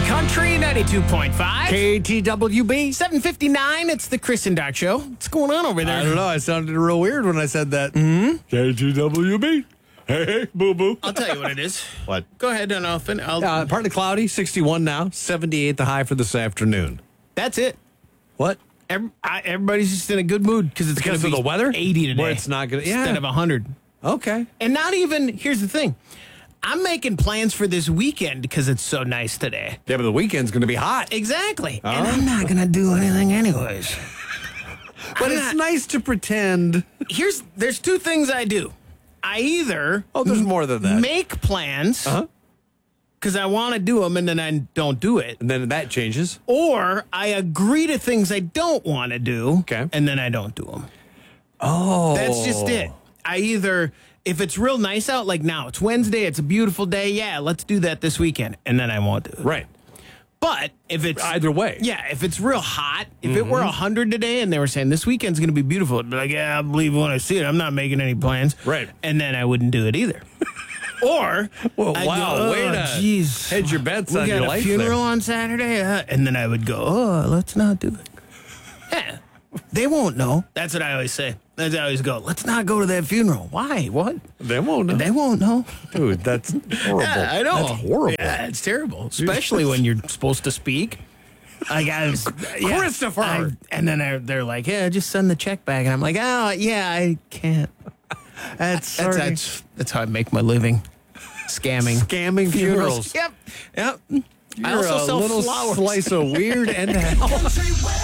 Country 92.5. KTWB. 7:59. It's the Chris and Doc Show. What's going on over there? I don't know. I sounded real weird when I said that. Mm-hmm. KTWB. Hey, boo-boo. I'll tell you what it is. What? Go ahead, Donalfin. Partly cloudy, 61 now, 78 the high for this afternoon. That's it. What? Everybody's just in a good mood because it's going to Because be of the weather? 80 today. Where it's not going to, Instead of 100. Okay. And not even, here's the thing. I'm making plans for this weekend because it's so nice today. Yeah, but the weekend's going to be hot. Exactly. And I'm not going to do anything anyways. But it's nice to pretend. There's two things I do. I either there's more than that. Make plans because I want to do them and then I don't do it. And then that changes. Or I agree to things I don't want to do and then I don't do them. Oh. That's just it. I either, if it's real nice out, like now, it's Wednesday, it's a beautiful day, yeah, let's do that this weekend, and then I won't do it. Right. But if it's... Either way. Yeah, if it's real hot, if it were 100 today and they were saying, this weekend's going to be beautiful, I'd be like, yeah, I'll believe it when I see it. I'm not making any plans. Right. And then I wouldn't do it either. Or... Well, I'd wow, go, way to hedge your bets on your life. We got a funeral on Saturday, and then I would go, let's not do it. Yeah. They won't know. That's what I always say. That's what I always go, let's not go to that funeral. Why? What? They won't know. They won't know. Dude, that's horrible. Yeah, I know. That's horrible. Yeah, it's terrible. Especially when you're supposed to speak. Like Christopher! And then they're like, yeah, just send the check back. And I'm like, oh, yeah, I can't. That's how I make my living. Scamming funerals. Yep. You're I also a sell little flowers. slice of weird and hell.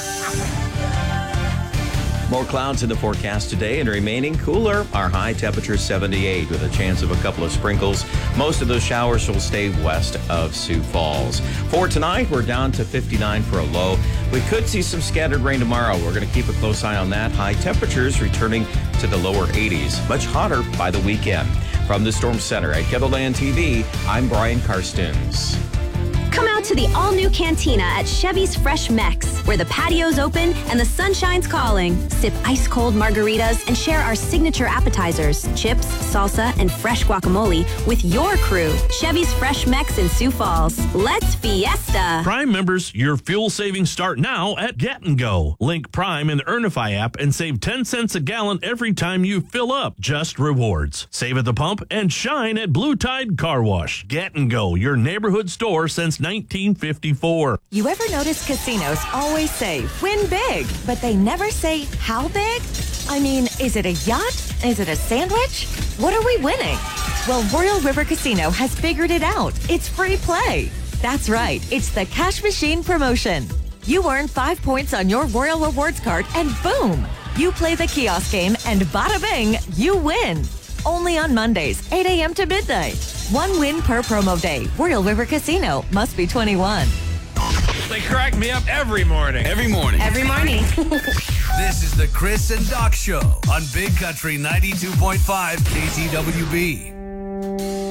More clouds in the forecast today and remaining cooler. Our high temperature 78 with a chance of a couple of sprinkles. Most of those showers will stay west of Sioux Falls. For tonight, we're down to 59 for a low. We could see some scattered rain tomorrow. We're going to keep a close eye on that. High temperatures returning to the lower 80s. Much hotter by the weekend. From the Storm Center at Kettleland TV, I'm Brian Karstens. Come out to the all-new Cantina at Chevy's Fresh Mex, where the patio's open and the sunshine's calling. Sip ice-cold margaritas and share our signature appetizers, chips, salsa, and fresh guacamole with your crew. Chevy's Fresh Mex in Sioux Falls. Let's fiesta! Prime members, your fuel savings start now at Get & Go. Link Prime in the Earnify app and save 10 cents a gallon every time you fill up. Just rewards. Save at the pump and shine at Blue Tide Car Wash. Get & Go, your neighborhood store since 1954. You ever notice casinos always say, win big, but they never say how big? I mean, is it a yacht? Is it a sandwich? What are we winning? Well, Royal River Casino has figured it out. It's free play. That's right. It's the Cash Machine promotion. You earn 5 points on your Royal Rewards card and boom, you play the kiosk game and bada bing, you win. Only on Mondays, 8 a.m. to midnight. 1 win per promo day. Royal River Casino. Must be 21. They crack me up every morning. Every morning. Every morning. This is the Chris and Doc Show on Big Country 92.5 KTWB.